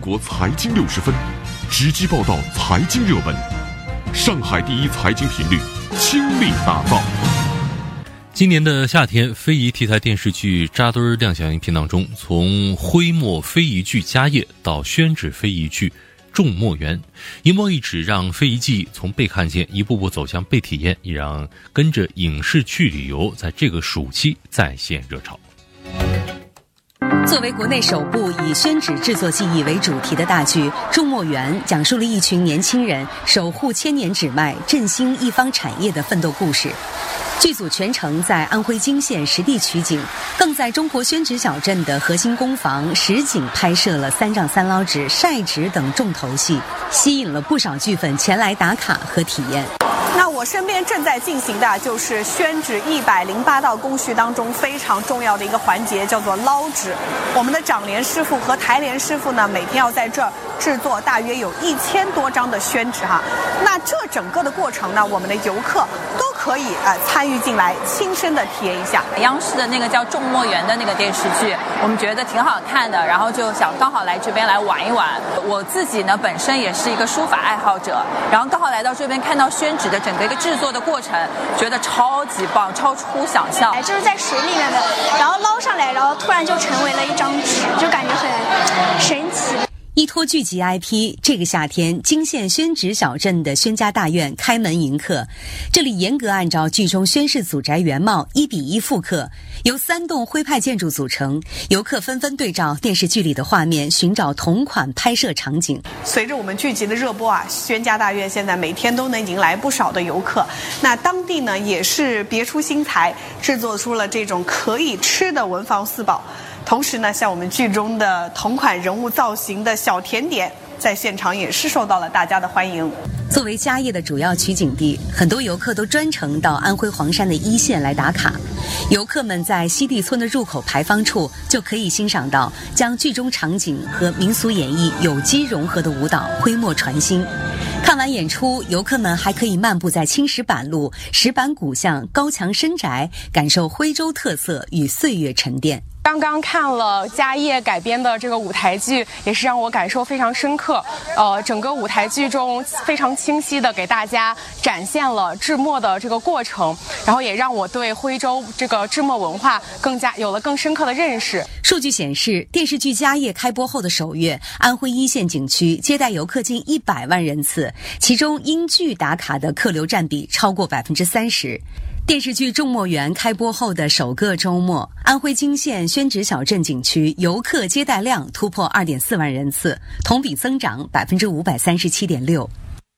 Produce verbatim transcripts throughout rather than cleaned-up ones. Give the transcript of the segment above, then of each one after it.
国财经六十分，直击报道财经热门。上海第一财经频率，倾力打造。 今年的夏天，非遗题材电视剧扎堆亮相荧屏当中，从徽墨非遗剧《家业》到宣纸非遗剧《种墨园》，一墨一纸让非遗技艺从被看见一步步走向被体验，也让跟着影视剧旅游在这个暑期再现热潮。 作为国内首部以宣纸制作技艺为主题的大剧《种墨园》，讲述了一群年轻人守护千年纸脉、振兴一方产业的奋斗故事。剧组全程在安徽泾县实地取景，更在中国宣纸小镇的核心工坊实景拍摄了三丈三捞纸、晒纸等重头戏，吸引了不少剧粉前来打卡和体验。 那我身边正在进行的就是宣纸一百零八道工序当中非常重要的一个环节，叫做捞纸。我们的掌帘师傅和台帘师傅呢，每天要在这儿制作大约有一千多张的宣纸哈。那这整个的过程呢，我们的游客都可以呃参与进来，亲身的体验一下。 央视的那个叫《种墨园》的那个电视剧，我们觉得挺好看的，然后就想刚好来这边来玩一玩。我自己呢本身也是一个书法爱好者，然后刚好来到这边看到宣纸的整个一个制作的过程，觉得超级棒，超出想象。 就是在水里面的，然后捞上来，然后突然就成为了一张纸，就感觉很神奇。 依托剧集 I P， 这个夏天，泾县宣纸小镇的宣家大院开门迎客。这里严格按照剧中宣氏祖宅原貌一比一复刻，由三栋徽派建筑组成。游客纷纷对照电视剧里的画面，寻找同款拍摄场景。 随着我们剧集的热播啊，宣家大院现在每天都能迎来不少的游客。那当地呢，也是别出心裁，制作出了这种可以吃的文房四宝。同时呢，像我们剧中的同款人物造型的小甜点，在现场也是受到了大家的欢迎。 作为家业的主要取景地，很多游客都专程到安徽黄山的一线来打卡。游客们在西递村的入口牌坊处，就可以欣赏到将剧中场景和民俗演绎有机融合的舞蹈徽墨传新。看完演出，游客们还可以漫步在青石板路、石板古巷、高墙深宅，感受徽州特色与岁月沉淀。 刚刚看了家业改编的这个舞台剧，也是让我感受非常深刻。呃，整个舞台剧中非常清晰的给大家展现了制墨的这个过程，然后也让我对徽州这个制墨文化更加有了更深刻的认识。 数据显示，电视剧《家业》开播后的首月，安徽一线景区接待游客近一百万人次，其中因剧打卡的客流占比超过百分之三十。电视剧《种墨园》开播后的首个周末，安徽泾县宣纸小镇景区游客接待量突破 二点四万人次，同比增长 百分之五百三十七点六。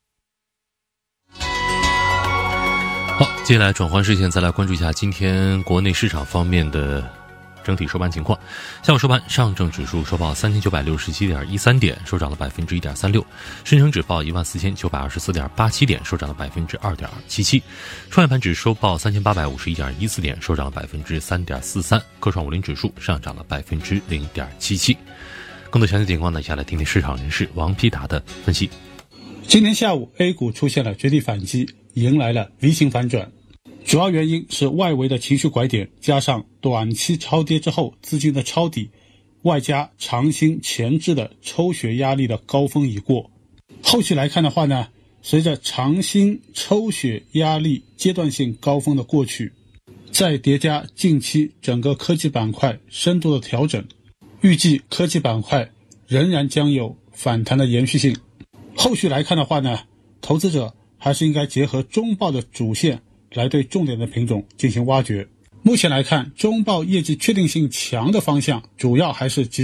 好，接下来转换视线，再来关注一下今天国内市场方面的整体收盘情况。下午收盘，上证指数收报三千九百六十七点一三点，收涨了百分之一点三六；深成指报一万四千九百二十四点八七点，收涨了百分之二点七七；创业板指收报三千八百五十一点一四点，收涨了百分之三点四三；科创五零指数上涨了百分之零点七七。更多详细情况呢，下来听听市场人士王皮达的分析。 今天下午 A 股出现了绝地反击，迎来了 V 型反转。主要原因是外围的情绪拐点，加上短期超跌之后资金的抄底，外加长新前置的抽血压力的高峰已过。后续来看的话呢，随着长新抽血压力阶段性高峰的过去，再叠加近期整个科技板块深度的调整，预计科技板块仍然将有反弹的延续性。后续来看的话呢，投资者还是应该结合中报的主线来对重点的品种进行挖掘。目前来看，中报业绩确定性强的方向主要还是集